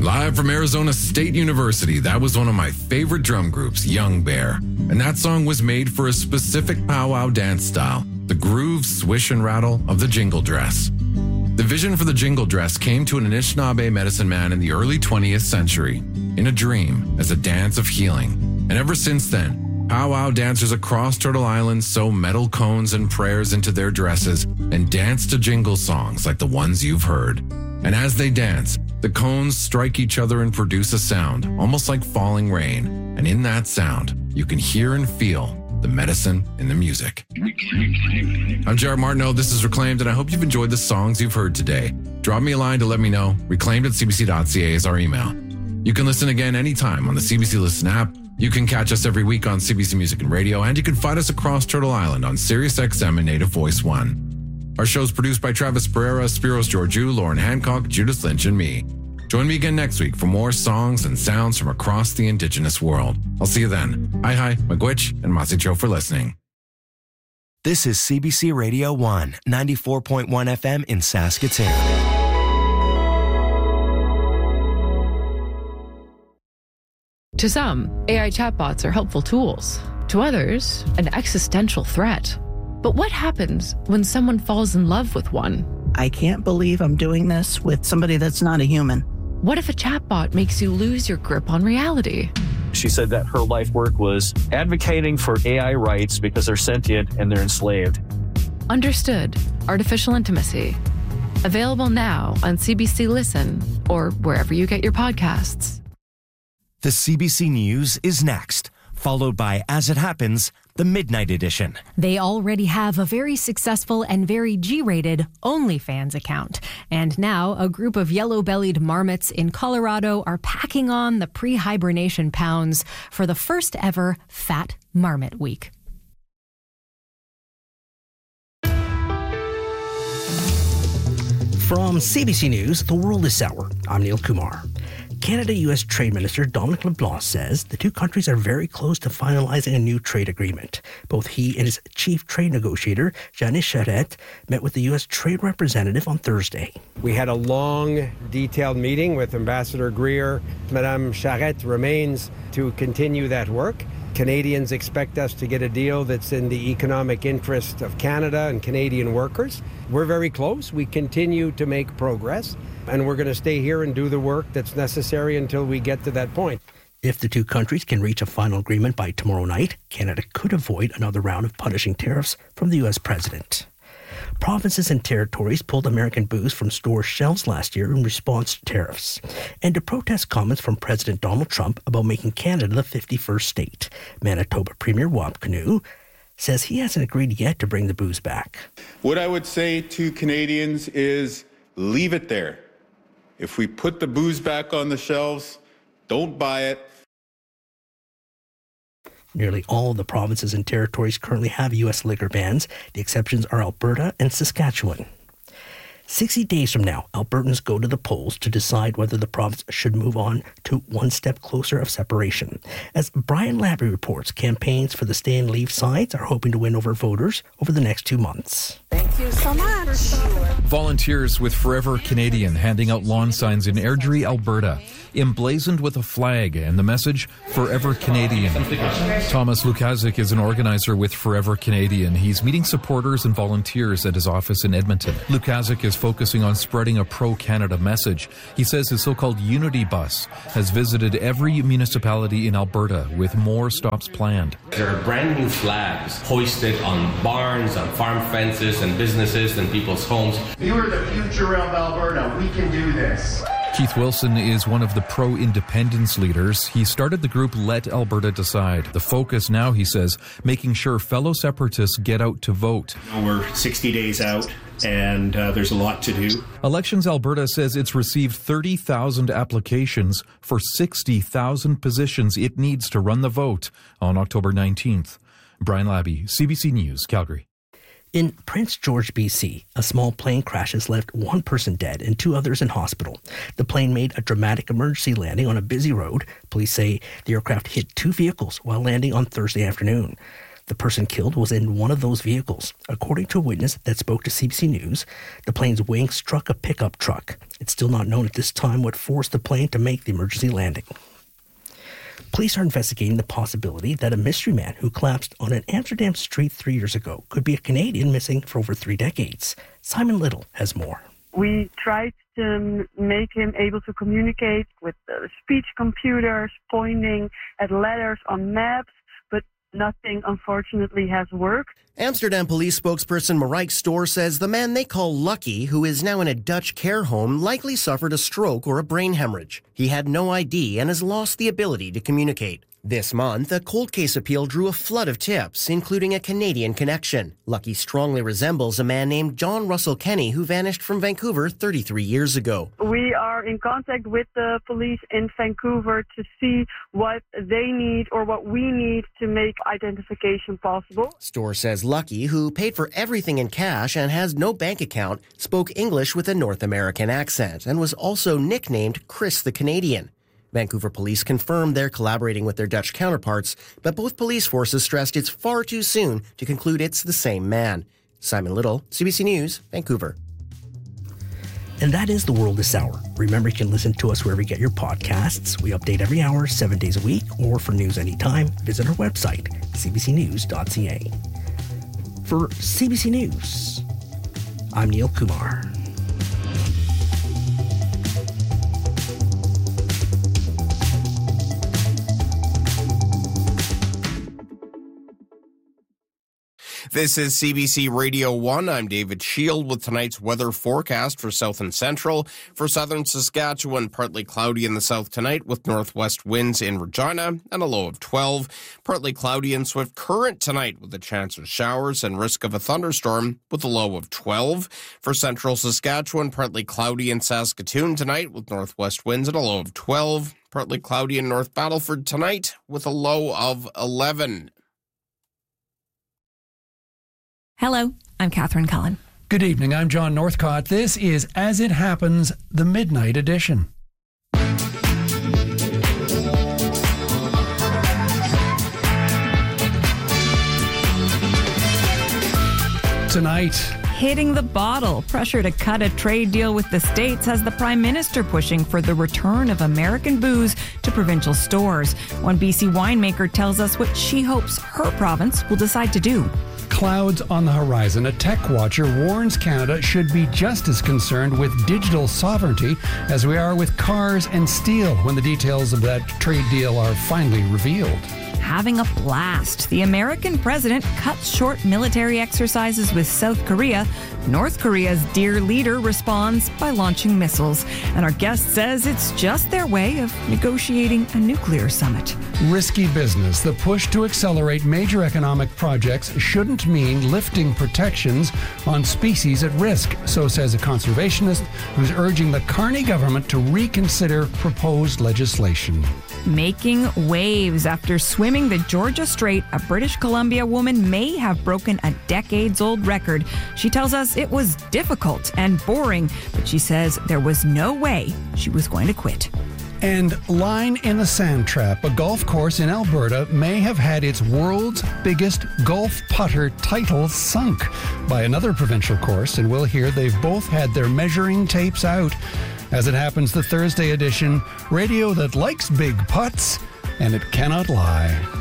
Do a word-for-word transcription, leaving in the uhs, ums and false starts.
Live from Arizona State University, that was one of my favorite drum groups, Young Bear. And that song was made for a specific powwow dance style, the groove, swish, and rattle of the jingle dress. The vision for the jingle dress came to an Anishinaabe medicine man in the early twentieth century, in a dream, as a dance of healing. And ever since then, powwow dancers across Turtle Island sew metal cones and prayers into their dresses and dance to jingle songs like the ones you've heard. And as they dance, the cones strike each other and produce a sound, almost like falling rain. And in that sound, you can hear and feel the medicine in the music. I'm Jared Martineau. This is Reclaimed, and I hope you've enjoyed the songs you've heard today. Drop me a line to let me know. reclaimed at c b c dot c a is our email. You can listen again anytime on the C B C Listen app. You can catch us every week on C B C Music and Radio, and you can find us across Turtle Island on Sirius X M and Native Voice one. Our show is produced by Travis Pereira, Spiros Georgiou, Lauren Hancock, Judith Lynch, and me. Join me again next week for more songs and sounds from across the Indigenous world. I'll see you then. Hi, hi, Magwitch, and Masicho for listening. This is C B C Radio one, ninety-four point one F M in Saskatoon. To some, A I chatbots are helpful tools. To others, an existential threat. But what happens when someone falls in love with one? I can't believe I'm doing this with somebody that's not a human. What if a chatbot makes you lose your grip on reality? She said that her life work was advocating for A I rights because they're sentient and they're enslaved. Understood. Artificial Intimacy. Available now on C B C Listen or wherever you get your podcasts. The C B C News is next, followed by As It Happens, the Midnight Edition. They already have a very successful and very G-rated OnlyFans account. And now a group of yellow-bellied marmots in Colorado are packing on the pre-hibernation pounds for the first ever Fat Marmot Week. From C B C News, The World This Hour, I'm Neil Kumar. Canada-U S Trade Minister Dominic LeBlanc says the two countries are very close to finalizing a new trade agreement. Both he and his chief trade negotiator, Janice Charette, met with the U S trade representative on Thursday. We had a long, detailed meeting with Ambassador Greer. Madame Charette remains to continue that work. Canadians expect us to get a deal that's in the economic interest of Canada and Canadian workers. We're very close. We continue to make progress, and we're going to stay here and do the work that's necessary until we get to that point. If the two countries can reach a final agreement by tomorrow night, Canada could avoid another round of punishing tariffs from the U S president. Provinces and territories pulled American booze from store shelves last year in response to tariffs and to protest comments from President Donald Trump about making Canada the fifty-first state. Manitoba Premier Wab Kinew says he hasn't agreed yet to bring the booze back. What I would say to Canadians is leave it there. If we put the booze back on the shelves, don't buy it. Nearly all of the provinces and territories currently have U S liquor bans. The exceptions are Alberta and Saskatchewan. sixty days from now, Albertans go to the polls to decide whether the province should move on to one step closer of separation. As Brian Labrie reports, campaigns for the Stay and Leave sides are hoping to win over voters over the next two months. Thank you so much. Volunteers with Forever Canadian handing out lawn signs in Airdrie, Alberta, emblazoned with a flag and the message, Forever Canadian. Thomas Lukazik is an organizer with Forever Canadian. He's meeting supporters and volunteers at his office in Edmonton. Lukazik is focusing on spreading a pro-Canada message. He says his so-called Unity Bus has visited every municipality in Alberta with more stops planned. There are brand new flags hoisted on barns, on farm fences and businesses and people's homes. You are the future of Alberta. We can do this. Keith Wilson is one of the pro-independence leaders. He started the group Let Alberta Decide. The focus now, he says, making sure fellow separatists get out to vote. We're sixty days out, and uh, there's a lot to do. Elections Alberta says it's received thirty thousand applications for sixty thousand positions it needs to run the vote on October nineteenth. Brian Labby, C B C News, Calgary. In Prince George, B C, a small plane crash has left one person dead and two others in hospital. The plane made a dramatic emergency landing on a busy road. Police say the aircraft hit two vehicles while landing on Thursday afternoon. The person killed was in one of those vehicles. According to a witness that spoke to C B C News, the plane's wing struck a pickup truck. It's still not known at this time what forced the plane to make the emergency landing. Police are investigating the possibility that a mystery man who collapsed on an Amsterdam street three years ago could be a Canadian missing for over three decades. Simon Little has more. We tried to make him able to communicate with uh, speech computers, pointing at letters on maps, but nothing, unfortunately, has worked. Amsterdam police spokesperson Marijke Stoor says the man they call Lucky, who is now in a Dutch care home, likely suffered a stroke or a brain hemorrhage. He had no I D and has lost the ability to communicate. This month, a cold case appeal drew a flood of tips, including a Canadian connection. Lucky strongly resembles a man named John Russell Kenny, who vanished from Vancouver thirty-three years ago. We are in contact with the police in Vancouver to see what they need or what we need to make identification possible. Stoor says Lucky, who paid for everything in cash and has no bank account, spoke English with a North American accent and was also nicknamed Chris the Canadian. Vancouver police confirmed they're collaborating with their Dutch counterparts, but both police forces stressed it's far too soon to conclude it's the same man. Simon Little, C B C News, Vancouver. And that is The World This Hour. Remember, you can listen to us wherever you get your podcasts. We update every hour, seven days a week, or for news anytime, visit our website, c b c news dot c a. For C B C News, I'm Neil Kumar. This is C B C Radio one. I'm David Shield with tonight's weather forecast for south and central. For southern Saskatchewan, partly cloudy in the south tonight with northwest winds in Regina and a low of twelve. Partly cloudy in Swift Current tonight with a chance of showers and risk of a thunderstorm with a low of twelve. For central Saskatchewan, partly cloudy in Saskatoon tonight with northwest winds and a low of twelve. Partly cloudy in North Battleford tonight with a low of eleven. Hello, I'm Catherine Cullen. Good evening, I'm John Northcott. This is As It Happens, the Midnight Edition. Tonight, hitting the bottle. Pressure to cut a trade deal with the states has the Prime Minister pushing for the return of American booze to provincial stores. One B C winemaker tells us what she hopes her province will decide to do. Clouds on the horizon. A tech watcher warns Canada should be just as concerned with digital sovereignty as we are with cars and steel when the details of that trade deal are finally revealed. Having a blast. The American president cuts short military exercises with South Korea. North Korea's dear leader responds by launching missiles. And our guest says it's just their way of negotiating a nuclear summit. Risky business. The push to accelerate major economic projects shouldn't mean lifting protections on species at risk, so says a conservationist who's urging the Carney government to reconsider proposed legislation. Making waves after swimming the Georgia Strait, a British Columbia woman may have broken a decades-old record. She tells us it was difficult and boring, but she says there was no way she was going to quit. And Line in the Sand Trap, a golf course in Alberta, may have had its world's biggest golf putter title sunk by another provincial course, and we'll hear they've both had their measuring tapes out. As It Happens, the Thursday edition, radio that likes big putts, and it cannot lie.